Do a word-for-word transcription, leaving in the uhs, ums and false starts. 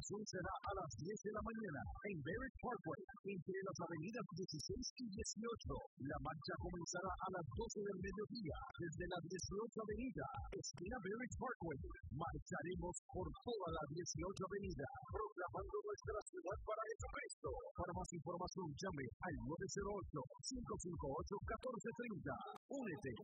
marchación será a las diez de la mañana en Barrett Parkway, entre las avenidas dieciséis y dieciocho. La marcha comenzará a las doce del mediodía desde la dieciocho Avenida, esquina Barrett Parkway. Marcharemos por toda la dieciocho Avenida, proclamando nuestra ciudad para Jesucristo. Para más información, llame al nueve cero ocho, cinco cinco ocho, uno cuatro tres cero. Únete